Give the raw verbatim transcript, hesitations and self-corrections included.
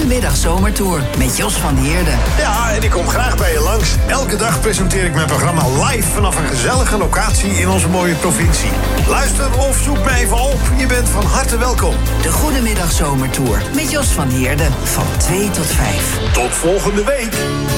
Middag Zomertour met Jos van Heerden. Ja, en ik kom graag bij je langs. Elke dag presenteer ik mijn programma live vanaf een gezellige locatie in onze mooie provincie. Luister of zoek mij even op. Je bent van harte welkom. De Goedemiddag Zomertour met Jos van Heerden van twee tot vijf. Tot volgende week.